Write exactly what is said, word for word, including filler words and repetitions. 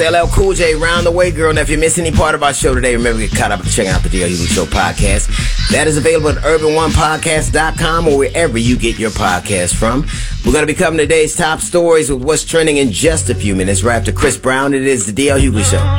L L Cool J, Round the Way Girl. Now, if you miss any part of our show today, remember get caught up and check out the D L Hughley Show podcast. That is available at urban one podcast dot com or wherever you get your podcast from. We're going to be covering today's top stories with what's trending in just a few minutes. Right after Chris Brown, it is the D L Hughley Show.